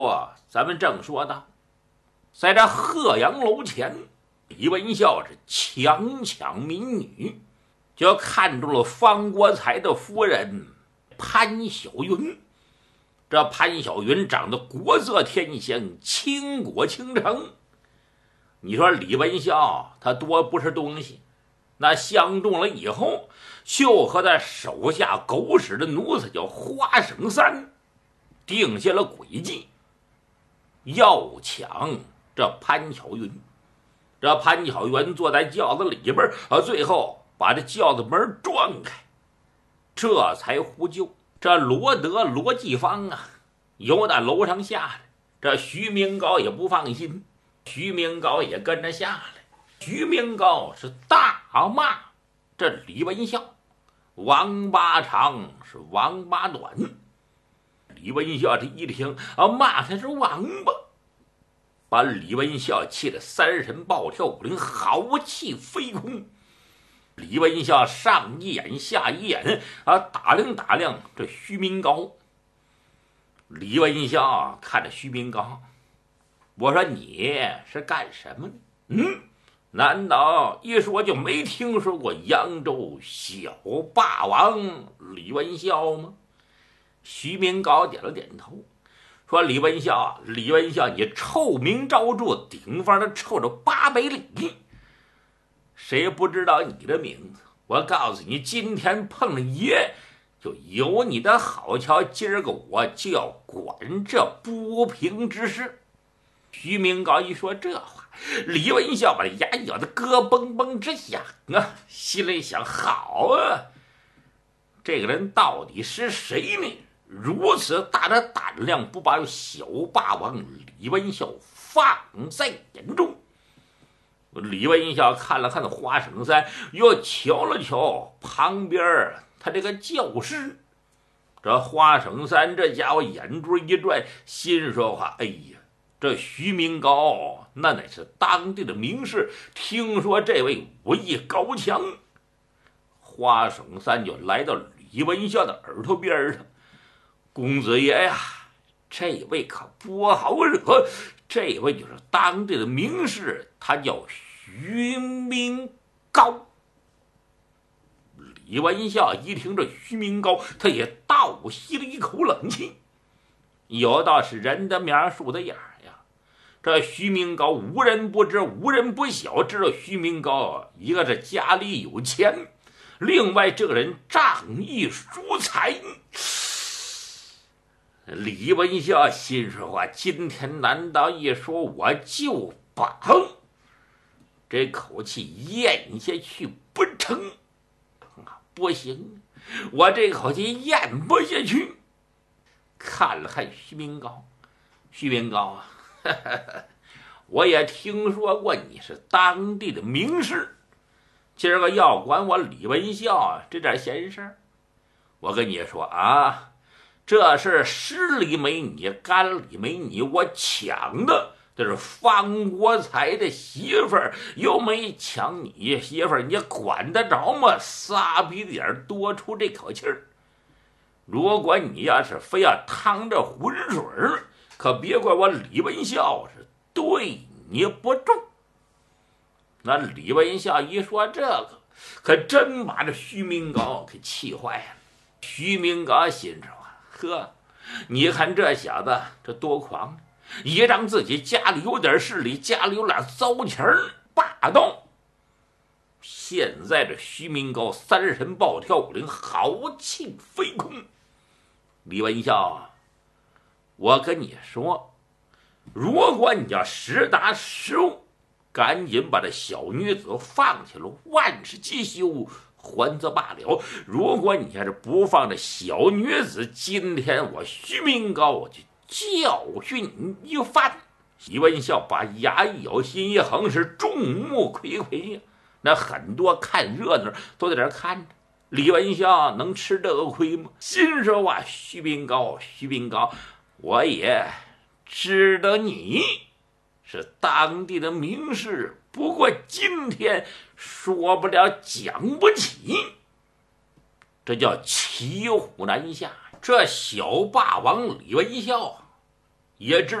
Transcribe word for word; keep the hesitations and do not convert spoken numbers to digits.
哇，咱们正说到，在这鹤阳楼前，李文孝是强抢民女，就看中了方国才的夫人潘晓云。这潘晓云长得国色天香，倾国倾城。你说李文孝他多不是东西，那相中了以后，就和他手下狗屎的奴才叫花生三定下了诡计，要抢这潘巧云。这潘巧云坐在轿子里边，啊，最后把这轿子门撞开，这才呼救。这罗德罗继芳啊，由那楼上下来，这徐明高也不放心，徐明高也跟着下来。徐明高是大骂这李文孝，王八长是王八短。李文孝这一听啊，骂他是王八，把李文孝气得三神暴跳五灵，豪气飞空。李文孝上一眼下一眼啊，打量打量这徐明高。李文孝看着徐明高，我说你是干什么的？嗯，难道一说就没听说过扬州小霸王李文孝吗？徐明高点了点头，说李文孝啊，李文孝，你臭名昭著，顶方的臭着八百里，谁不知道你的名字？我告诉你，今天碰了爷，就有你的好瞧。今儿个我就要管这不平之事。徐明高一说这话，李文孝把牙咬得咯嘣嘣直响啊，心里想：好啊，这个人到底是谁呢？如此大的胆量，不把小霸王李文孝放在眼中。李文孝看了看花生三，又瞧了瞧旁边他这个教师。这花生三这家伙眼珠一转，心说话：哎呀，这徐明高那乃是当地的名士，听说这位武艺高强。花生三就来到李文孝的耳朵边上：公子爷呀，这位可不好惹，这位就是当地的名士，他叫徐明高。李文孝一听这徐明高，他也倒吸了一口冷气。有道是人的面树的眼呀，这徐明高无人不知，无人不晓，知道徐明高一个是家里有钱，另外这个人仗义疏财。李文孝心说话，今天难道一说我就把这口气咽下去不成？不行，我这口气咽不下去。看了看徐明高，徐明高啊，呵呵，我也听说过你是当地的名士，今儿个要管我李文孝这点闲事儿，我跟你说啊，这是十里没你，干里没你，我抢的这是方国才的媳妇儿，又没抢你媳妇儿，你管得着吗？撒鼻子眼多出这口气儿。如果你要是非要趟着浑水儿，可别怪我李文孝是对你不重。那李文孝一说这个，可真把这徐明高给气坏了。徐明高心说：呵，你看这小子这多狂，也让自己家里有点势力，家里有俩糟钱霸道。现在这徐明高三神暴跳五灵，豪气飞空。李文孝，我跟你说，如果你要实打实物，赶紧把这小女子放下了，万事皆休，还则罢了。如果你要是不放这小女子，今天我徐明高我就教训你一番。李文孝把牙一咬，心一横，是众目睽睽呀。那很多看热闹都在这看着，李文孝能吃这个亏吗？心说话，徐明高，徐明高，我也知道你是当地的名士，不过今天说不了，讲不起，这叫骑虎难下。这小霸王李文孝也知